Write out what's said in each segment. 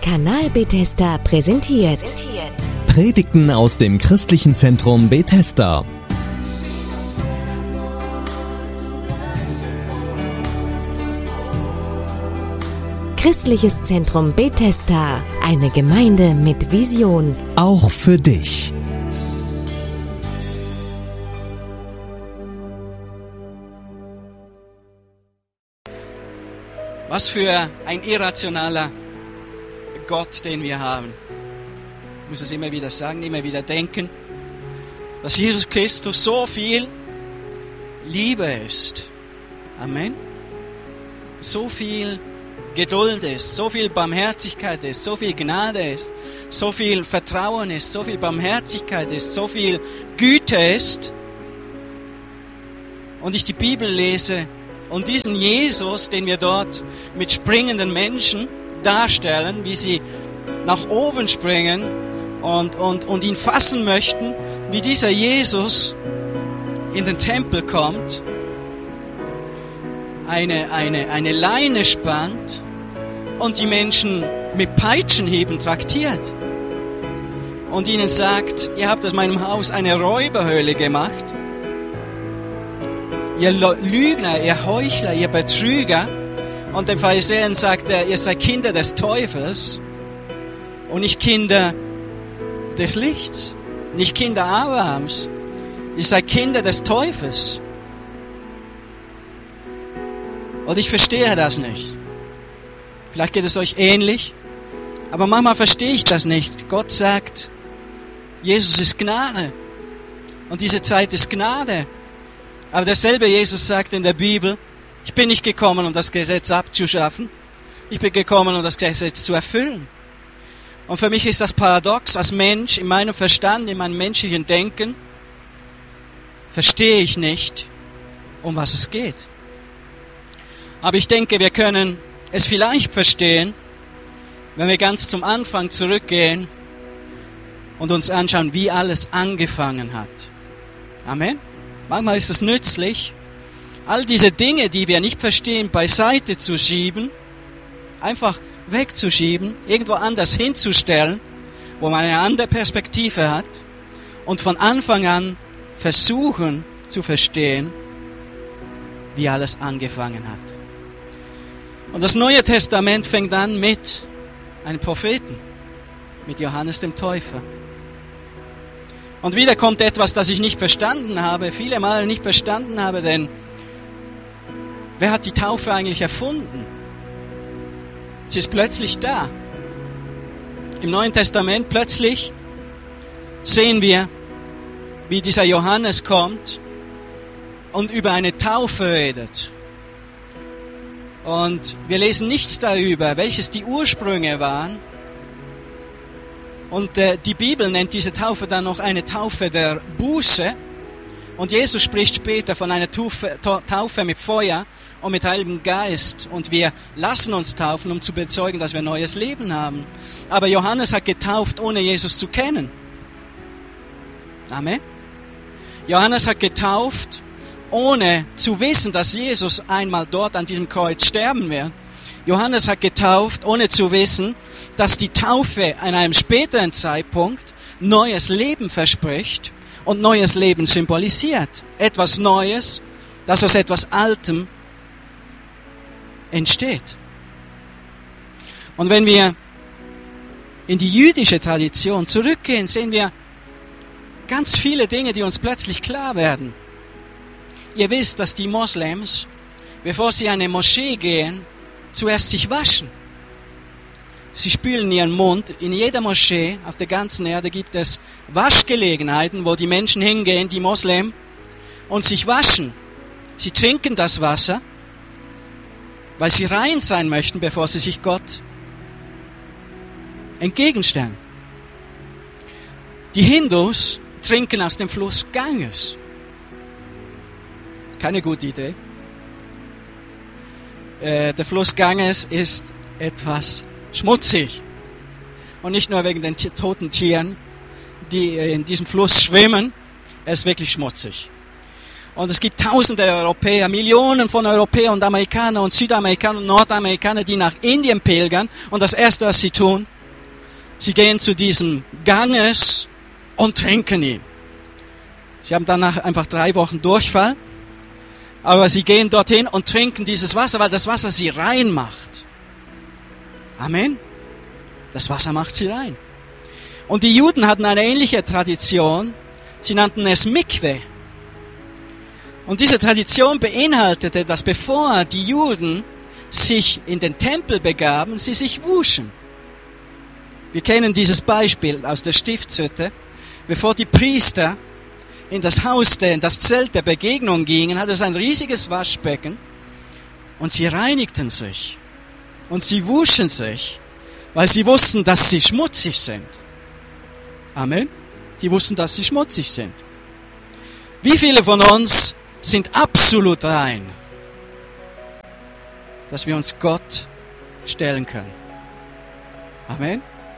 Kanal Bethesda präsentiert. Predigten aus dem Christlichen Zentrum Bethesda. Christliches Zentrum Bethesda, eine Gemeinde mit Vision. Auch für dich. Was für ein irrationaler Gott, den wir haben. Ich muss es immer wieder sagen, immer wieder denken, dass Jesus Christus so viel Liebe ist. Amen. So viel Geduld ist, so viel Barmherzigkeit ist, so viel Gnade ist, so viel Vertrauen ist, so viel Barmherzigkeit ist, so viel Güte ist. Und ich die Bibel lese und diesen Jesus, den wir dort mit springenden Menschen darstellen, wie sie nach oben springen und ihn fassen möchten, wie dieser Jesus in den Tempel kommt, eine Leine spannt und die Menschen mit Peitschenhieben traktiert und ihnen sagt, ihr habt aus meinem Haus eine Räuberhöhle gemacht, ihr Lügner, ihr Heuchler, ihr Betrüger. Und den Pharisäern sagt er, ihr seid Kinder des Teufels und nicht Kinder des Lichts, nicht Kinder Abrahams. Ihr seid Kinder des Teufels. Und ich verstehe das nicht. Vielleicht geht es euch ähnlich, aber manchmal verstehe ich das nicht. Gott sagt, Jesus ist Gnade und diese Zeit ist Gnade. Aber derselbe Jesus sagt in der Bibel, ich bin nicht gekommen, um das Gesetz abzuschaffen. Ich bin gekommen, um das Gesetz zu erfüllen. Und für mich ist das paradox, als Mensch, in meinem Verstand, in meinem menschlichen Denken, verstehe ich nicht, um was es geht. Aber ich denke, wir können es vielleicht verstehen, wenn wir ganz zum Anfang zurückgehen und uns anschauen, wie alles angefangen hat. Amen. Manchmal ist es nützlich, all diese Dinge, die wir nicht verstehen, beiseite zu schieben, einfach wegzuschieben, irgendwo anders hinzustellen, wo man eine andere Perspektive hat und von Anfang an versuchen zu verstehen, wie alles angefangen hat. Und das Neue Testament fängt an mit einem Propheten, mit Johannes dem Täufer. Und wieder kommt etwas, das ich nicht verstanden habe, viele Male nicht verstanden habe, denn wer hat die Taufe eigentlich erfunden? Sie ist plötzlich da. Im Neuen Testament plötzlich sehen wir, wie dieser Johannes kommt und über eine Taufe redet. Und wir lesen nichts darüber, welches die Ursprünge waren. Und die Bibel nennt diese Taufe dann noch eine Taufe der Buße. Und Jesus spricht später von einer Taufe mit Feuer und mit Heiligem Geist. Und wir lassen uns taufen, um zu bezeugen, dass wir ein neues Leben haben. Aber Johannes hat getauft, ohne Jesus zu kennen. Amen. Johannes hat getauft, ohne zu wissen, dass Jesus einmal dort an diesem Kreuz sterben wird. Johannes hat getauft, ohne zu wissen, dass die Taufe an einem späteren Zeitpunkt neues Leben verspricht und neues Leben symbolisiert. Etwas Neues, das aus etwas Altem entsteht. Und wenn wir in die jüdische Tradition zurückgehen, sehen wir ganz viele Dinge, die uns plötzlich klar werden. Ihr wisst, dass die Moslems, bevor sie in eine Moschee gehen, zuerst sich waschen. Sie spülen ihren Mund. In jeder Moschee auf der ganzen Erde gibt es Waschgelegenheiten, wo die Menschen hingehen, die Moslem, und sich waschen. Sie trinken das Wasser, weil sie rein sein möchten, bevor sie sich Gott entgegenstellen. Die Hindus trinken aus dem Fluss Ganges. Keine gute Idee. Der Fluss Ganges ist etwas schmutzig. Und nicht nur wegen den toten Tieren, die in diesem Fluss schwimmen. Er ist wirklich schmutzig. Und es gibt tausende Europäer, Millionen von Europäern und Amerikanern und Südamerikanern und Nordamerikanern, die nach Indien pilgern. Und das Erste, was sie tun, sie gehen zu diesem Ganges und trinken ihn. Sie haben danach einfach 3 Wochen Durchfall. Aber sie gehen dorthin und trinken dieses Wasser, weil das Wasser sie rein macht. Amen. Das Wasser macht sie rein. Und die Juden hatten eine ähnliche Tradition. Sie nannten es Mikwe. Und diese Tradition beinhaltete, dass bevor die Juden sich in den Tempel begaben, sie sich wuschen. Wir kennen dieses Beispiel aus der Stiftshütte. Bevor die Priester in das Haus, in das Zelt der Begegnung gingen, hatte es ein riesiges Waschbecken und sie reinigten sich. Und sie wuschen sich, weil sie wussten, dass sie schmutzig sind. Amen. Die wussten, dass sie schmutzig sind. Wie viele von uns sind absolut rein, dass wir uns Gott stellen können? Amen.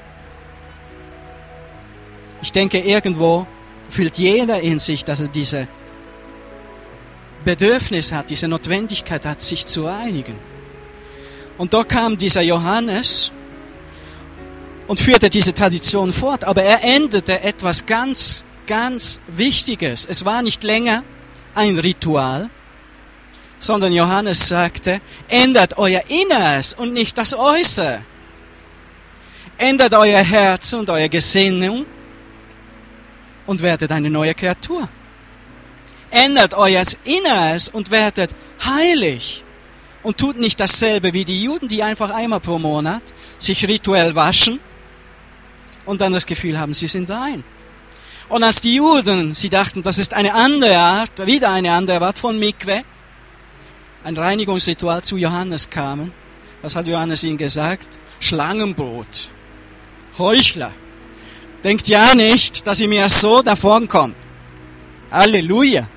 Ich denke, irgendwo fühlt jeder in sich, dass er diese Bedürfnis hat, diese Notwendigkeit hat, sich zu reinigen. Und da kam dieser Johannes und führte diese Tradition fort, aber er änderte etwas ganz, ganz Wichtiges. Es war nicht länger ein Ritual, sondern Johannes sagte, ändert euer Inneres und nicht das Äußere. Ändert euer Herz und eure Gesinnung und werdet eine neue Kreatur. Ändert euer Inneres und werdet heilig. Und tut nicht dasselbe wie die Juden, die einfach einmal pro Monat sich rituell waschen und dann das Gefühl haben, sie sind rein. Und als die Juden, sie dachten, das ist eine andere Art, wieder eine andere Art von Mikwe, ein Reinigungsritual, zu Johannes kamen, was hat Johannes ihnen gesagt? Schlangenbrot, Heuchler. Denkt ja nicht, dass ihr mir so davonkommt. Halleluja.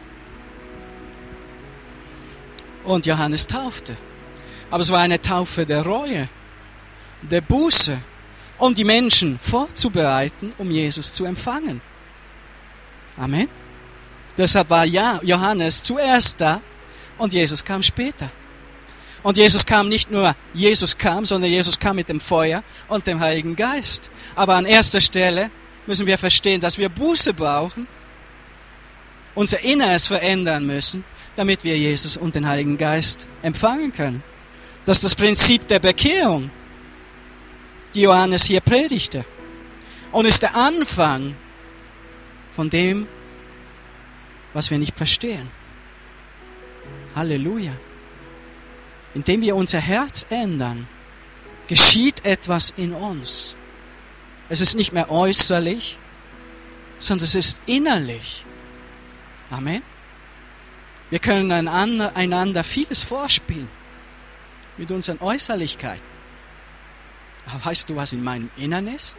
Und Johannes taufte. Aber es war eine Taufe der Reue, der Buße, um die Menschen vorzubereiten, um Jesus zu empfangen. Amen. Deshalb war Johannes zuerst da und Jesus kam später. Und Jesus kam nicht nur, sondern Jesus kam mit dem Feuer und dem Heiligen Geist. Aber an erster Stelle müssen wir verstehen, dass wir Buße brauchen, unser Inneres verändern müssen, damit wir Jesus und den Heiligen Geist empfangen können. Das ist das Prinzip der Bekehrung, die Johannes hier predigte. Und ist der Anfang von dem, was wir nicht verstehen. Halleluja. Indem wir unser Herz ändern, geschieht etwas in uns. Es ist nicht mehr äußerlich, sondern es ist innerlich. Amen. Wir können einander vieles vorspielen mit unseren Äußerlichkeiten. Aber weißt du, was in meinem Innern ist?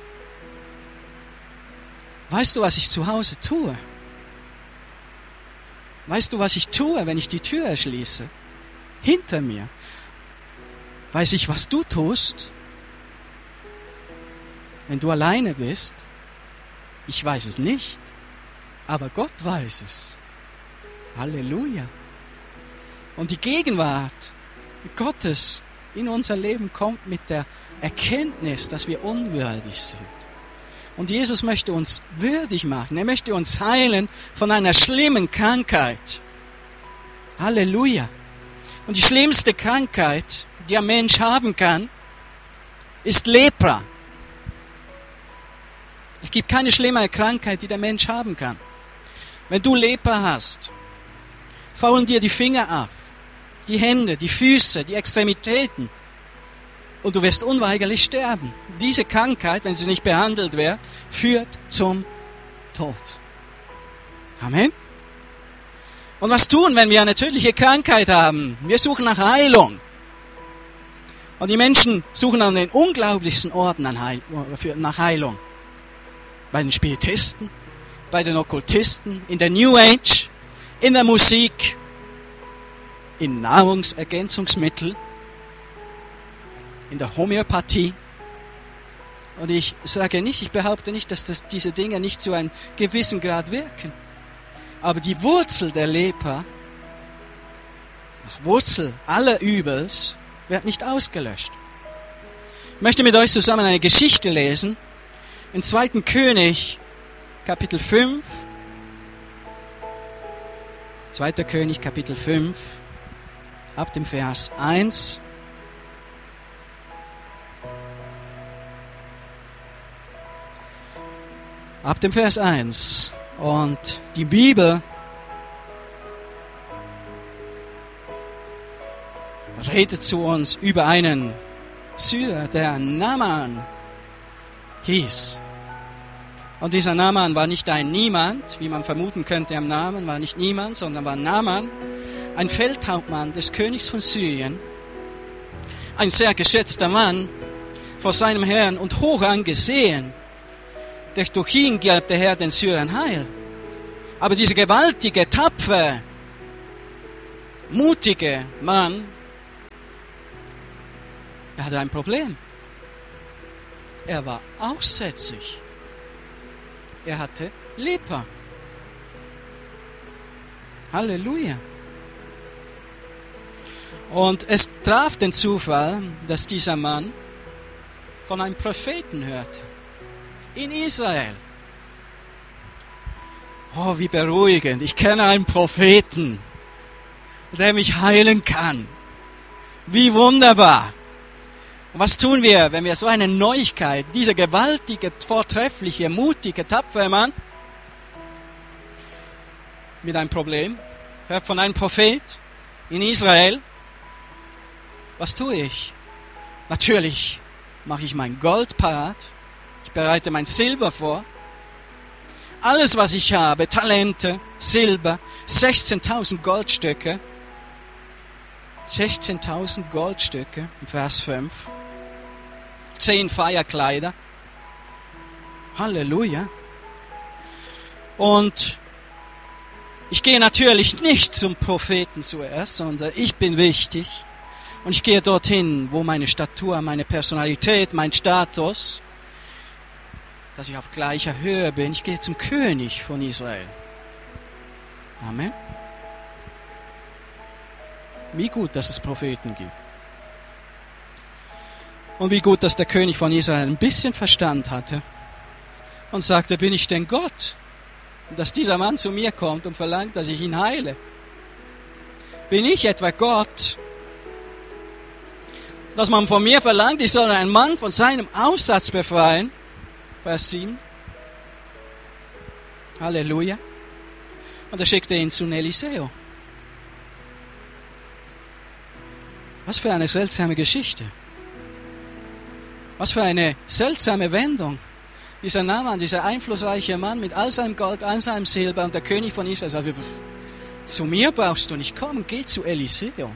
Weißt du, was ich zu Hause tue? Weißt du, was ich tue, wenn ich die Tür schließe? Hinter mir. Weiß ich, was du tust? Wenn du alleine bist? Ich weiß es nicht, aber Gott weiß es. Halleluja. Und die Gegenwart Gottes in unser Leben kommt mit der Erkenntnis, dass wir unwürdig sind. Und Jesus möchte uns würdig machen. Er möchte uns heilen von einer schlimmen Krankheit. Halleluja. Und die schlimmste Krankheit, die ein Mensch haben kann, ist Lepra. Es gibt keine schlimmere Krankheit, die der Mensch haben kann. Wenn du Lepra hast, faulen dir die Finger ab, die Hände, die Füße, die Extremitäten. Und du wirst unweigerlich sterben. Diese Krankheit, wenn sie nicht behandelt wird, führt zum Tod. Amen. Und was tun, wenn wir eine tödliche Krankheit haben? Wir suchen nach Heilung. Und die Menschen suchen an den unglaublichsten Orten nach Heilung. Bei den Spiritisten, bei den Okkultisten, in der New Age, in der Musik, in Nahrungsergänzungsmitteln, in der Homöopathie. Und ich behaupte nicht, dass diese Dinge nicht zu einem gewissen Grad wirken. Aber die Wurzel der Lepra, die Wurzel aller Übels, wird nicht ausgelöscht. Ich möchte mit euch zusammen eine Geschichte lesen. In 2. König, Kapitel 5. 2. König, Kapitel 5, ab dem Vers 1. Ab dem Vers 1. Und die Bibel redet zu uns über einen Syrer, der Naaman hieß. Und dieser Naaman war nicht ein Niemand, wie man vermuten könnte am Namen, war nicht niemand, sondern war Naaman, ein Feldhauptmann des Königs von Syrien, ein sehr geschätzter Mann vor seinem Herrn und hoch angesehen. Durch ihn gab der Herr den Syrern Heil. Aber dieser gewaltige, tapfere, mutige Mann, er hatte ein Problem. Er war aussätzig. Er hatte Lepra. Halleluja. Und es traf den Zufall, dass dieser Mann von einem Propheten hörte. In Israel. Oh, wie beruhigend. Ich kenne einen Propheten, der mich heilen kann. Wie wunderbar. Und was tun wir, wenn wir so eine Neuigkeit, dieser gewaltige, vortreffliche, mutige, tapfere Mann mit einem Problem, hört von einem Prophet in Israel, was tue ich? Natürlich mache ich mein Gold parat, ich bereite mein Silber vor, alles was ich habe, Talente, Silber, 16.000 Goldstücke, 16.000 Goldstücke, Vers 5. 10 Feierkleider. Halleluja. Und ich gehe natürlich nicht zum Propheten zuerst, sondern ich bin wichtig. Und ich gehe dorthin, wo meine Statur, meine Personalität, mein Status, dass ich auf gleicher Höhe bin. Ich gehe zum König von Israel. Amen. Wie gut, dass es Propheten gibt. Und wie gut, dass der König von Israel ein bisschen Verstand hatte und sagte, bin ich denn Gott? Und dass dieser Mann zu mir kommt und verlangt, dass ich ihn heile. Bin ich etwa Gott? Dass man von mir verlangt, ich soll einen Mann von seinem Aussatz befreien. Vers 7. Halleluja. Und er schickte ihn zu Eliseo. Was für eine seltsame Geschichte. Was für eine seltsame Wendung. Dieser Naaman, dieser einflussreiche Mann mit all seinem Gold, all seinem Silber und der König von Israel sagt, zu mir brauchst du nicht kommen, geh zu Eliseo.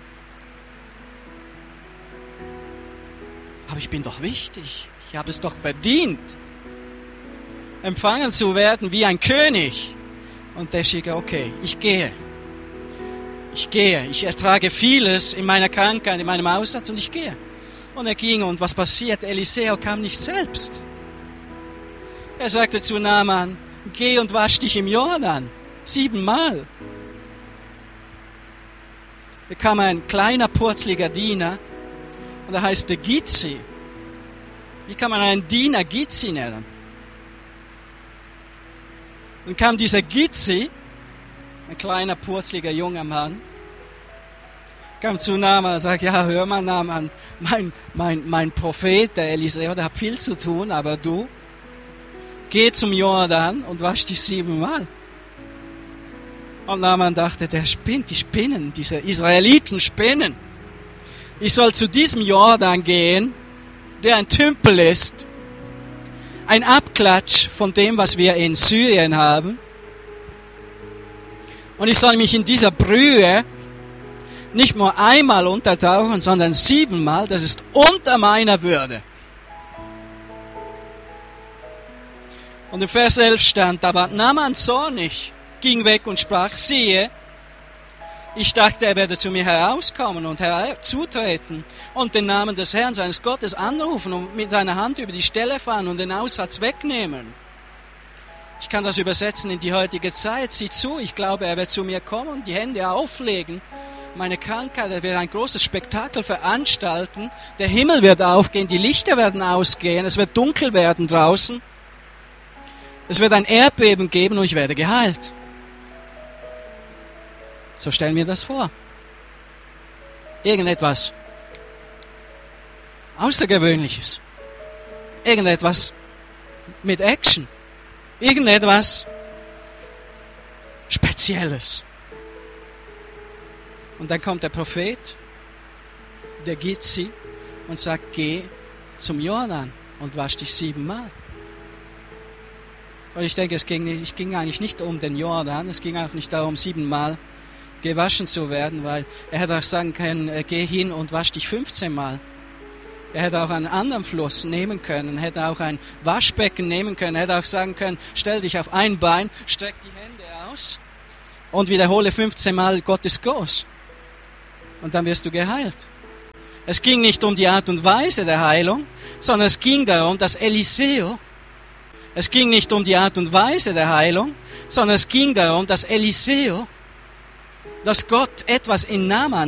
Aber ich bin doch wichtig. Ich habe es doch verdient, empfangen zu werden wie ein König. Und der schickt, okay, ich gehe. Ich ertrage vieles in meiner Krankheit, in meinem Aussatz und ich gehe. Und er ging und was passiert? Eliseo kam nicht selbst. Er sagte zu Naaman, geh und wasch dich im Jordan. 7-mal. Da kam ein kleiner, purzliger Diener und er heißt der Gizi. Wie kann man einen Diener Gizi nennen? Dann kam dieser Gizi, ein kleiner, purzliger, junger Mann, kam zu Naaman und sagte, ja, hör mal Naaman, mein Prophet, der Eliseo, der hat viel zu tun, aber du, geh zum Jordan und wasch dich 7-mal. Und Naaman dachte, der spinnt, die spinnen, diese Israeliten spinnen. Ich soll zu diesem Jordan gehen, der ein Tümpel ist, ein Abklatsch von dem, was wir in Syrien haben. Und ich soll mich in dieser Brühe nicht nur einmal untertauchen, sondern 7-mal, das ist unter meiner Würde. Und im Vers 11 stand, da war Naaman zornig, ging weg und sprach, siehe, ich dachte, er werde zu mir herauskommen und herzutreten und den Namen des Herrn, seines Gottes, anrufen und mit seiner Hand über die Stelle fahren und den Aussatz wegnehmen. Ich kann das übersetzen in die heutige Zeit. Sieh zu, ich glaube, er wird zu mir kommen und die Hände auflegen. Meine Krankheit, er wird ein großes Spektakel veranstalten. Der Himmel wird aufgehen, die Lichter werden ausgehen, es wird dunkel werden draußen. Es wird ein Erdbeben geben und ich werde geheilt. So stellen wir das vor. Irgendetwas Außergewöhnliches. Irgendetwas mit Action. Irgendetwas Spezielles. Und dann kommt der Prophet, der Gizi, und sagt, geh zum Jordan und wasch dich 7-mal. Und ich denke, es ging eigentlich nicht um den Jordan, es ging auch nicht darum, 7-mal gewaschen zu werden, weil er hätte auch sagen können, geh hin und wasch dich 15-mal. Er hätte auch einen anderen Fluss nehmen können, hätte auch ein Waschbecken nehmen können, hätte auch sagen können, stell dich auf ein Bein, streck die Hände aus und wiederhole 15-mal, Gott ist groß. Und dann wirst du geheilt. Es ging nicht um die Art und Weise der Heilung, sondern es ging darum, dass Eliseo, es ging nicht um die Art und Weise der Heilung, sondern es ging darum, dass Eliseo, dass Gott etwas in Naaman